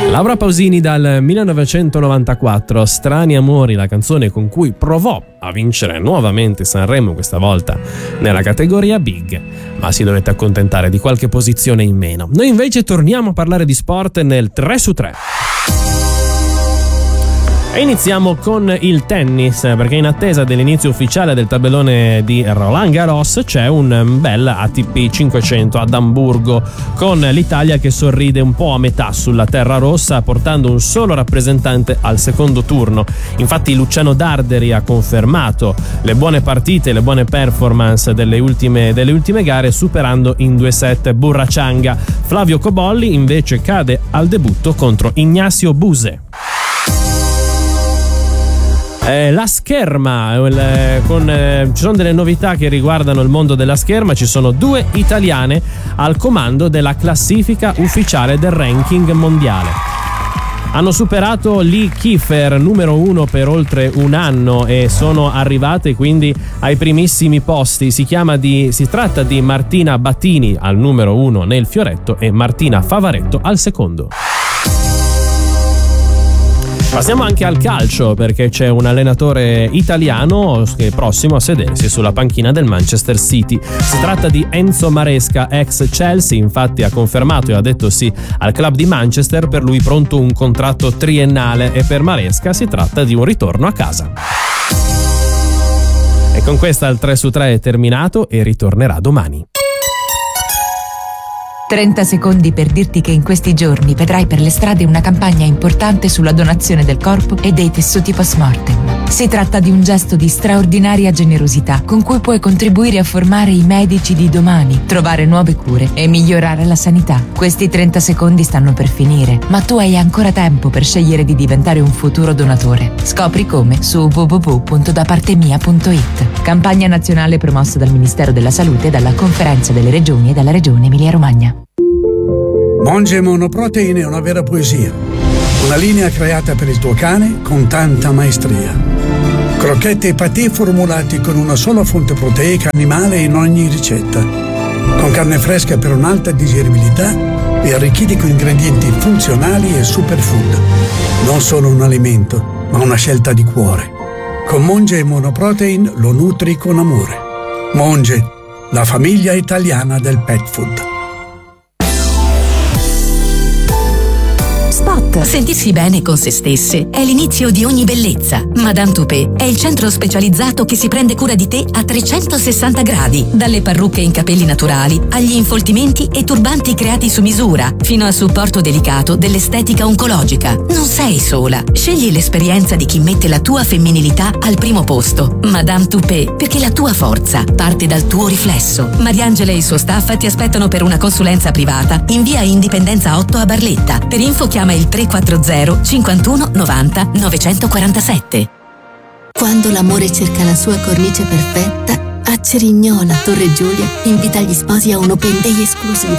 Laura Pausini dal 1994, Strani Amori, la canzone con cui provò a vincere nuovamente Sanremo, questa volta nella categoria Big, ma si dovette accontentare di qualche posizione in meno. Noi invece torniamo a parlare di sport nel 3 su 3. E iniziamo con il tennis, perché in attesa dell'inizio ufficiale del tabellone di Roland Garros c'è un bel ATP 500 ad Amburgo, con l'Italia che sorride un po' a metà sulla terra rossa, portando un solo rappresentante al secondo turno. Infatti Luciano Darderi ha confermato le buone partite, le buone performance delle ultime gare, superando in 2 set Burrachanga. Flavio Cobolli invece cade al debutto contro Ignacio Buse. La scherma, ci sono delle novità che riguardano il mondo della scherma. Ci sono 2 italiane al comando della classifica ufficiale del ranking mondiale. Hanno superato Lee Kiefer, numero 1 per oltre un anno, e sono arrivate quindi ai primissimi posti. Si tratta di Martina Battini al numero 1 nel fioretto e Martina Favaretto al secondo. Passiamo anche al calcio, perché c'è un allenatore italiano che è prossimo a sedersi sulla panchina del Manchester City. Si tratta di Enzo Maresca, ex Chelsea. Infatti ha confermato e ha detto sì al club di Manchester, per lui pronto un contratto triennale, e per Maresca si tratta di un ritorno a casa. E con questa il 3 su 3 è terminato e ritornerà domani. 30 secondi per dirti che in questi giorni vedrai per le strade una campagna importante sulla donazione del corpo e dei tessuti post-mortem. Si tratta di un gesto di straordinaria generosità con cui puoi contribuire a formare i medici di domani, trovare nuove cure e migliorare la sanità. Questi 30 secondi stanno per finire, ma tu hai ancora tempo per scegliere di diventare un futuro donatore. Scopri come su www.dapartemia.it. Campagna nazionale promossa dal Ministero della Salute, dalla Conferenza delle Regioni e dalla Regione Emilia-Romagna. Monge Monoprotein è una vera poesia. Una linea creata per il tuo cane con tanta maestria. Crocchette e patè formulati con una sola fonte proteica animale in ogni ricetta. Con carne fresca per un'alta digeribilità e arricchiti con ingredienti funzionali e superfood. Non solo un alimento, ma una scelta di cuore. Con Monge Monoprotein lo nutri con amore. Monge, la famiglia italiana del pet food. Spot. Sentirsi bene con se stesse è l'inizio di ogni bellezza. Madame Toupé è il centro specializzato che si prende cura di te a 360 gradi. Dalle parrucche in capelli naturali, agli infoltimenti e turbanti creati su misura, fino al supporto delicato dell'estetica oncologica. Non sei sola. Scegli l'esperienza di chi mette la tua femminilità al primo posto. Madame Toupé, perché la tua forza parte dal tuo riflesso. Mariangela e il suo staff ti aspettano per una consulenza privata in via Indipendenza 8 a Barletta. Per info chiama il 340 51 90 947. Quando l'amore cerca la sua cornice perfetta, a Cerignola, Torre Giulia, invita gli sposi a un open day esclusivo.